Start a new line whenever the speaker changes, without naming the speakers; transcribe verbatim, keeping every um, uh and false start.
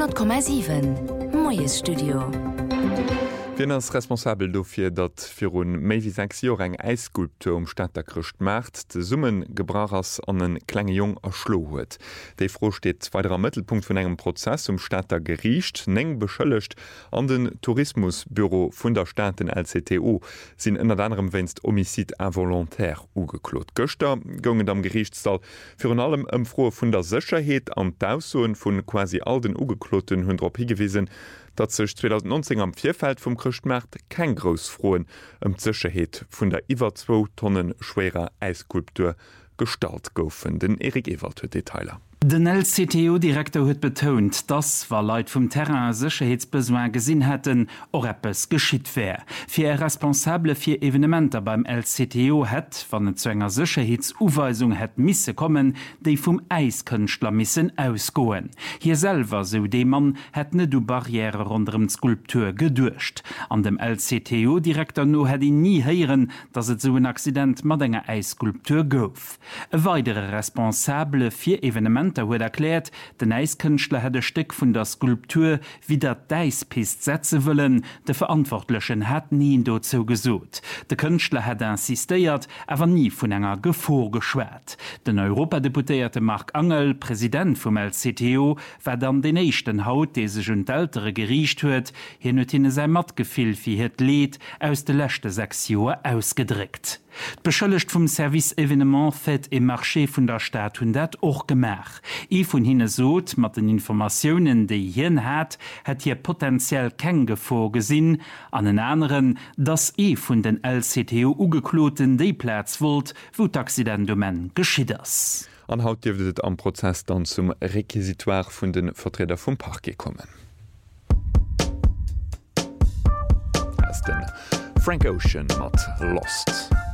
hundert Komma sieben Moes Studio.
Wenn als responsabel dofir, dat fir un méi wie sechs Jor eng Eisskulptur um Stadt der Krcht macht, de Summen Gebrachers an den klenge Jung erschlo huet. Dei froh steht weiterer Mittelpunkt vun engem Prozess um Stadt der Gericht, neng beschëllecht an den Tourismusbüro vun der Staaten L C T O sinn ënner anderem wennst Homizid involontär ugeklot. Göster gongen am Gerichtssaal fir allem ëm froe vun der Sicherheet an d'Aussoen vun quasi all den ugekloten hunn op higewiesen, dat sech zwanzig neunzehn am Vierfeld vum Christmarkt kein Großfroen ëm Sicherheet vun der iwwer zwei Tonnen schwerer Eisskulptur gestalt goufen. Den Erik Ewald huet Detailer.
Den L C T O-Direktor huet betont, dass war Leiit vum Terrain Sicherheitsbesoin gesinn hätten or eppes geschitt wär. Fir e responsable fir Evenementer beim L C T O het, wann en zu enger Sicherheitsuweisung het misse kommen, déi vum Eiskënchtler missen ausgoen. Hier selver so de man het net du Barriere rondem Skulptur gedurcht. An dem L C T O-Direktor no het i nie heieren, dats et so un Accident mat enger Eisskulptur gouf. E weidere responsable fir Evenementer huet erklärt, den Eiskënchtler het e Stück vun der Skulptur wie der Deispist setze wëllen, de Verantwortlechen het nie dozo gesot. De Kënchtler het insistéiert, awer nie vun enger Gefor geschwert. Den Europadeputéierte Mark Angel, Präsident vum L C T O, war dann den echten Haut, dé sech hun d'ältere geriicht huet, hin huet hinne sei Matgefil wie het Leet aus de lächte sechs Joer ausgedrickt. Beschëllecht vum Serviceevenement fät e Marché vun der Staat hunn dat och gemach. I vun hinne sot, mat den Informationoen déi hien hat, het hier potenziell keng Gefor gesinn, an den anderen, dats e vun den L C T O ugekloten déi Platz wollt, wo d'Accidentumen geschidders.
An haut dürftet am Prozess dann zum Requisitoire vun den Vertreter vum Parquet kommen. As den Frank Ocean mat Lost.